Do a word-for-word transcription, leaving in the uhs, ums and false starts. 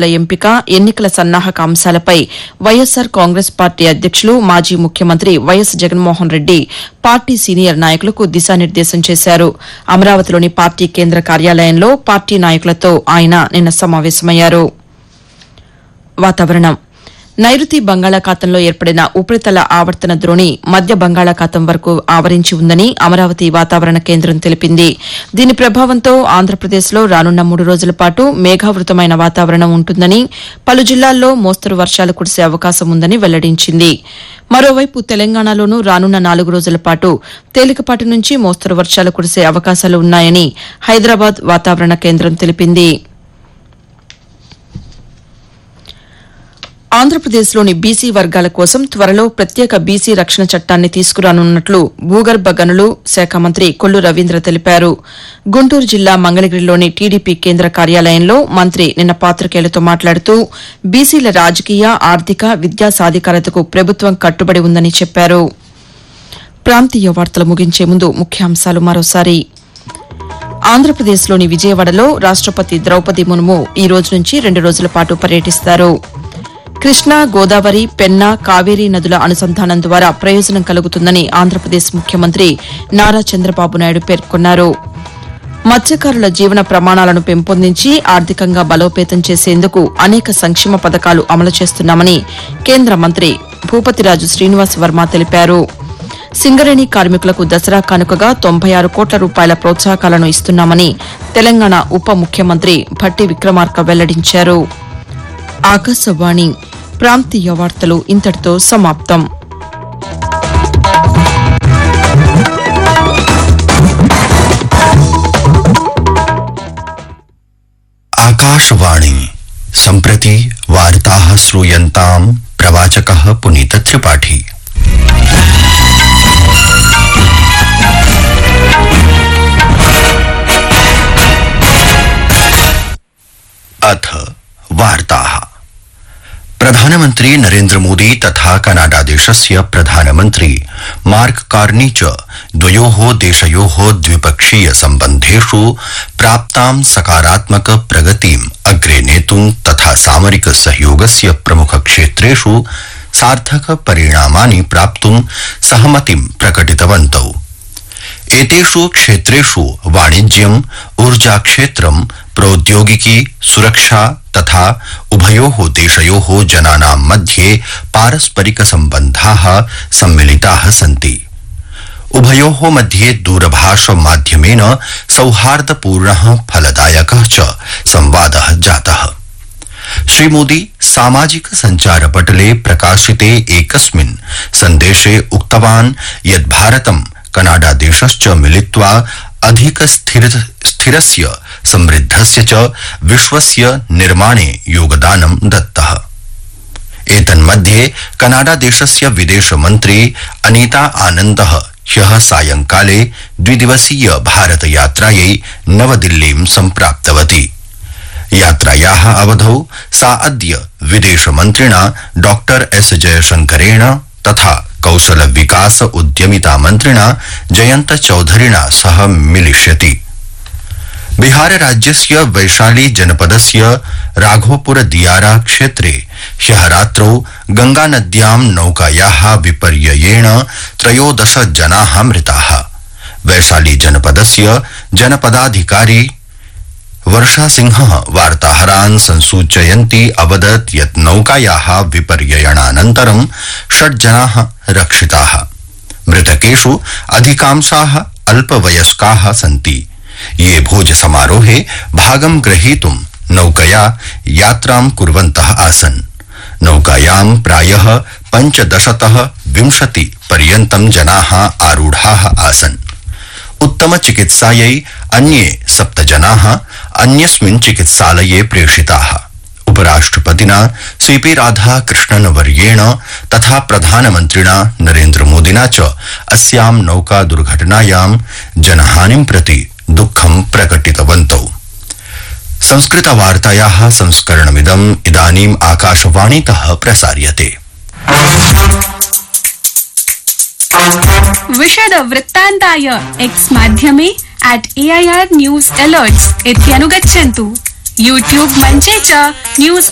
అభ్యర్థుల ఎంపిక ఎన్నికల సన్నాహక అంశాలపై వైఎస్సార్ కాంగ్రెస్ పార్టీ అధ్యక్షులు మాజీ ముఖ్యమంత్రి YS Jaganmohan Reddy party senior నాయకులకు దిశానిర్దేశం చేశారు. అమరావతిలోని పార్టీ కేంద్ర కార్యాలయంలో పార్టీ నాయకులతో ఆయన నిన్న సమావేశమయ్యారు. వాతావరణం నైరుతి బంగాళాఖాతంలో ఏర్పడిన ఉపరితల ఆవర్తన ద్రోణి మధ్య బంగాళాఖాతం వరకు ఆవరించి ఉందని అమరావతి వాతావరణ కేంద్రం తెలిపింది. దీని ప్రభావంతో ఆంధ్రప్రదేశ్లో రానున్న మూడు రోజుల పాటు మేఘావృతమైన వాతావరణం ఉంటుందని, పలు జిల్లాల్లో మోస్తరు వర్షాలు కురిసే అవకాశం ఉందని వెల్లడించింది. మరోవైపు తెలంగాణలోనూ రానున్న నాలుగు రోజుల పాటు తేలికపాటి నుంచి మోస్తరు వర్షాలు కురిసే అవకాశాలు ఉన్నాయని హైదరాబాద్ వాతావరణ కేంద్రం తెలిపింది. ఆంధ్రప్రదేశ్లోని బీసీ వర్గాల కోసం త్వరలో ప్రత్యేక బీసీ రక్షణ చట్టాన్ని తీసుకురానున్నట్లు భూగర్భ గనులు శాఖ మంత్రి కొల్లు రవీంద్ర తెలిపారు. గుంటూరు జిల్లా మంగళగిరిలోని టీడీపీ కేంద్ర కార్యాలయంలో మంత్రి నిన్న పాతికేయులతో మాట్లాడుతూ బీసీల రాజకీయ, ఆర్థిక, విద్యా సాధికారతకు ప్రభుత్వం కట్టుబడి ఉందని చెప్పారు. ప్రాంతీయ వార్తలు ముగించే ముందు ముఖ్యాంశాలు మరోసారి. ఆంధ్రప్రదేశ్లోని విజయవాడలో రాష్టపతి ద్రౌపది ముర్ము ఈ రోజు నుంచి రెండు రోజుల పాటు పర్యటిస్తారు. కృష్ణా, గోదావరి, పెన్నా, కావేరీ నదుల అనుసంధానం ద్వారా ప్రయోజనం కలుగుతుందని ఆంధ్రప్రదేశ్ ముఖ్యమంత్రి నారా చంద్రబాబు నాయుడు పేర్కొన్నారు. మత్స్యకారుల జీవన ప్రమాణాలను పెంపొందించి ఆర్థికంగా బలోపేతం చేసేందుకు అనేక సంక్షేమ పథకాలు అమలు చేస్తున్నామని కేంద్ర మంత్రి భూపతిరాజు శ్రీనివాస్ వర్మ తెలిపారు. సింగరేణి కార్మికులకు దసరా కానుకగా తొంభై ఆరు కోట్ల రూపాయల ప్రోత్సాహకాలను ఇస్తున్నామని తెలంగాణ ఉప ముఖ్యమంత్రి భట్టి విక్రమార్క వెల్లడించారు. ఆకాశవాణి ప్రాంతీయ వార్తలు ఇంతటితో సమాప్తం. आकाशवाणी सम्प्रति वार्ताः श्रूयन्ताम् प्रवाचकः पुनीत त्रिपाठी। अथ वार्ताः। प्रधानमन्त्री नरेन्द्र मोदी तथा कनाडा देशस्य प्रधानमन्त्री मार्क कार्नी च द्वयोः देशयोः द्विपक्षीय सम्बन्धेषु प्राप्तां सकारात्मक प्रगतिम् अग्रे नेतुं तथा सामरिक सहयोगस्य प्रमुख क्षेत्रेषु सार्थक परिणामानि प्राप्तुं सहमतिं प्रकटितवन्तौ। एतेषु क्षेत्रेषु वाणिज्यम्, ऊर्जा क्षेत्रं, प्रौद्योगिकी, सुरक्षा तथा उभयोः देशयोः जनानां मध्ये पारस्परिक सम्बन्धाः सम्मिलिताः सन्ति। उभयोः मध्ये दूरभाष माध्यमेन सौहार्दपूर्णः फलदायकः च संवादः जातः। श्री मोदी सामाजिक संचारपटले प्रकाशिते एकस्मिन् सन्देशे उक्तवान् यत् भारतं कनाडा देशश्च मिलित्वा अधिक स्थिर स्थिरस्य समृद्धस्य च विश्वस्य निर्माणे योगदानं दत्तः। एतन्मध्ये कनाडा देशस्य विदेश मन्त्री अनीता आनन्दः ह्यः सायंकाले द्विदिवसीय भारत यात्रायै नवदिल्लीं सम्प्राप्तवती। यात्रायाः अवधौ सा अद्य विदेश मन्त्रिणा डॉक्टर एस जयशंकरेण तथा कौशल विकास उद्यमिता मन्त्रिणा जयंत चौधरिणा सह मिलिष्यति। बिहार राज्यस्य वैशाली जनपदस्य राघोपुर दियारा क्षेत्रे ह्यः रात्रौ गंगानद्यां नौकायाः विपर्ययेण त्रयोदश जनाः मृताः। वैशाली जनपदस्य जनपदाधिकारी वर्षा सिंहः वार्ताहरान् संसूचयन्ती अवदत् यत् नौकायाः विपर्ययनानन्तरं षड् जनाः रक्षिताः। मृतकेषु अधिकांशाः अल्पवयस्काः सन्ति। ये भोज समारोहे भागं ग्रहीतुं नौकया यात्रां कुर्वन्तः आसन्। नौकायां प्रायः पञ्चदशतः विंशति पर्यन्तं जनाः आरूढाः आसन्। उत्तम चिकित्सायै अन्ये सप्त जनाः अन्यस्मिन् चिकित्सालये प्रेषिताः। उपराष्ट्रपतिना सीपी राधाकृष्णन वर्येण तथा प्रधानमन्त्रिणा नरेन्द्र मोदिना च अस्यां नौका दुर्घटनायां जनहानिं प्रति दुःखं प्रकटितवन्तौ। संस्कृत वार्तायाः संस्करणमिदम् इदानीम् आकाशवाणीतः प्रसार्यते। विशद वृत्तान्ताय एक्स माध्यमे eight AIR news alerts इत्यनुगच्छन्तु। YouTube मञ्चे च न्यूज